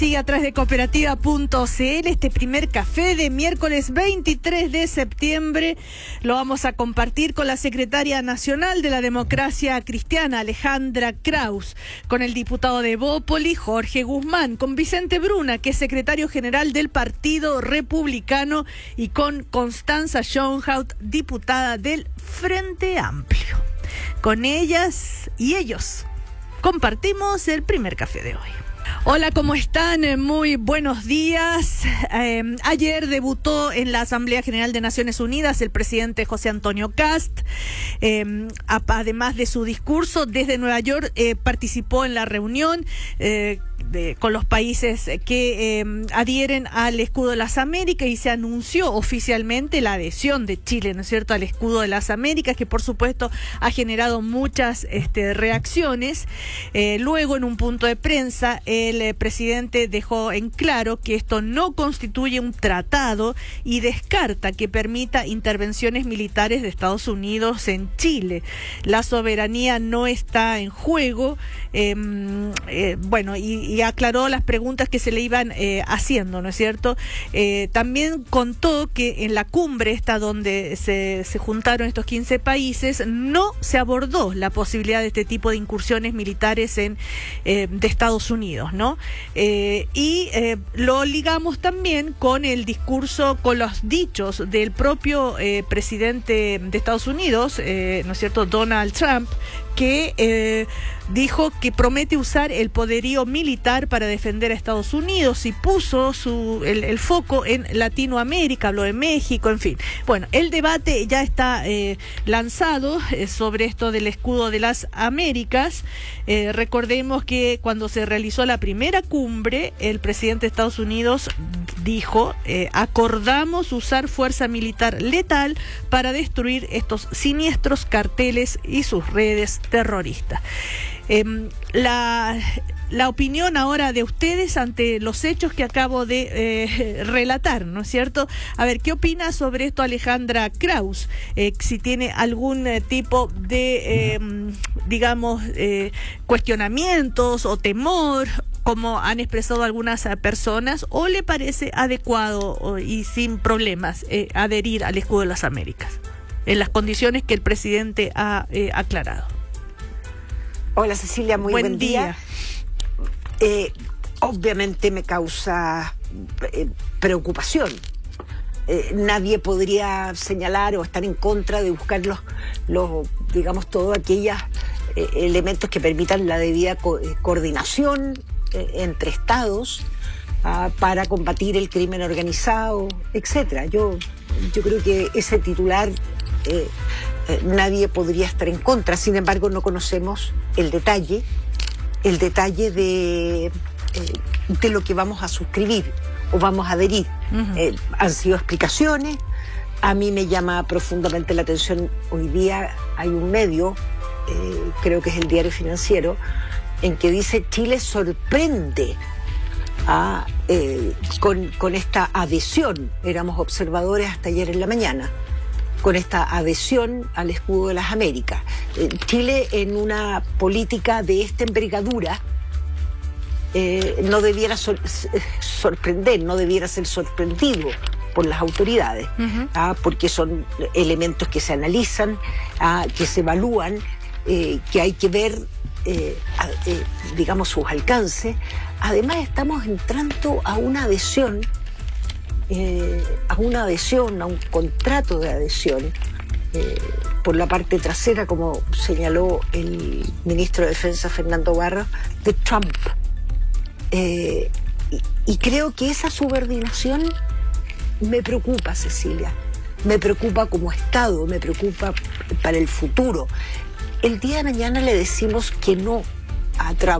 Sigue a través de cooperativa.cl este primer café de miércoles 23 de septiembre. Lo vamos a compartir con la secretaria nacional de la Democracia Cristiana, Alejandra Kraus, con el diputado de Bópoli, Jorge Guzmán, con Vicente Bruna, que es secretario general del Partido Republicano, y con Constanza Schoenhout, diputada del Frente Amplio. Con ellas y ellos compartimos el primer café de hoy. Hola, ¿cómo están? Muy buenos días. Ayer debutó en la Asamblea General de Naciones Unidas el presidente José Antonio Kast. Además de su discurso desde Nueva York, participó en la reunión con los países que adhieren al Escudo de las Américas, y se anunció oficialmente la adhesión de Chile, ¿no es cierto?, al Escudo de las Américas, que por supuesto ha generado muchas reacciones. Luego, en un punto de prensa, el presidente dejó en claro que esto no constituye un tratado y descarta que permita intervenciones militares de Estados Unidos en Chile. La soberanía no está en juego. Y aclaró las preguntas que se le iban haciendo, ¿no es cierto? También contó que en la cumbre esta donde se juntaron estos 15 países, no se abordó la posibilidad de este tipo de incursiones militares de Estados Unidos, ¿no? Lo ligamos también con el discurso, con los dichos del propio presidente de Estados Unidos, ¿no es cierto?, Donald Trump, que dijo que promete usar el poderío militar para defender a Estados Unidos, y puso el foco en Latinoamérica, habló de México, en fin. Bueno, el debate ya está lanzado sobre esto del Escudo de las Américas. Recordemos que cuando se realizó la primera cumbre, el presidente de Estados Unidos dijo, acordamos usar fuerza militar letal para destruir estos siniestros carteles y sus redes terroristas. La opinión ahora de ustedes ante los hechos que acabo de relatar, ¿no es cierto? A ver, ¿qué opina sobre esto Alejandra Kraus? Si tiene algún tipo de, cuestionamientos o temor, como han expresado algunas personas, o le parece adecuado y sin problemas adherir al Escudo de las Américas, en las condiciones que el presidente ha aclarado. Hola Cecilia, muy buen día. Obviamente me causa preocupación. Nadie podría señalar o estar en contra de buscar todos aquellos elementos que permitan la debida coordinación entre estados para combatir el crimen organizado, etcétera. Yo creo que ese titular nadie podría estar en contra. Sin embargo, no conocemos el detalle de lo que vamos a suscribir o vamos a adherir. Uh-huh. Han sido explicaciones. A mí me llama profundamente la atención. Hoy día hay un medio, creo que es el Diario Financiero, en que dice: Chile sorprende con esta adhesión. Éramos observadores hasta ayer en la mañana, con esta adhesión al Escudo de las Américas. Chile, en una política de esta envergadura, no debiera sorprender, no debiera ser sorprendido por las autoridades. Uh-huh. Porque son elementos que se analizan, que se evalúan, que hay que ver sus alcances. Además, estamos entrando a una adhesión, a un contrato de adhesión por la parte trasera, como señaló el ministro de Defensa Fernando Barros, de Trump. Y creo que esa subordinación me preocupa, Cecilia. Me preocupa como Estado, me preocupa para el futuro. El día de mañana le decimos que no a Trump